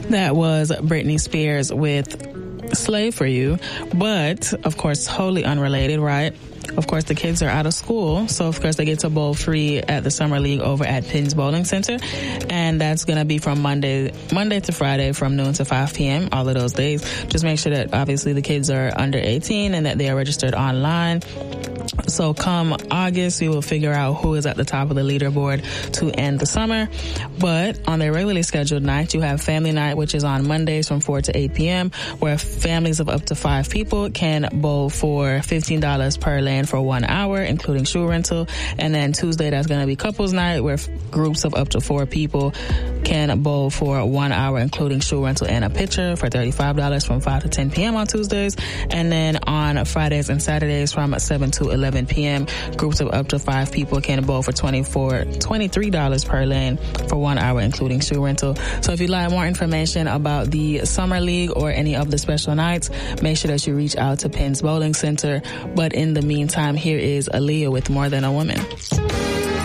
That was Britney Spears with Slave for You, but of course totally unrelated, right? Of course, the kids are out of school, so of course they get to bowl free at the Summer League over at Penn's Bowling Center, and that's going to be from Monday to Friday from noon to 5 p.m., all of those days. Just make sure that obviously the kids are under 18 and that they are registered online. So come August, we will figure out who is at the top of the leaderboard to end the summer. But on their regularly scheduled nights, you have family night, which is on Mondays from 4 to 8 p.m., where families of up to 5 people can bowl for $15 per lane for 1 hour, including shoe rental. And then Tuesday, that's going to be couples night, where groups of up to 4 people can bowl for 1 hour, including shoe rental and a pitcher, for $35 from 5 to 10 p.m. on Tuesdays. And then on Fridays and Saturdays from 7 to 11 p.m., groups of up to 5 people can bowl for $23 per lane for 1 hour, including shoe rental. So if you'd like more information about the Summer League or any of the special nights, make sure that you reach out to Penn's Bowling Center. But in the meantime, here is Aaliyah with More Than a Woman.